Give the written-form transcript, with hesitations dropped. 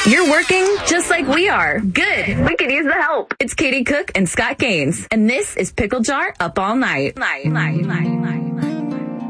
You're working just like we are. Good. We could use the help. It's Katie Cook and Scott Gaines, and this is Pickle Jar Up All Night. Night.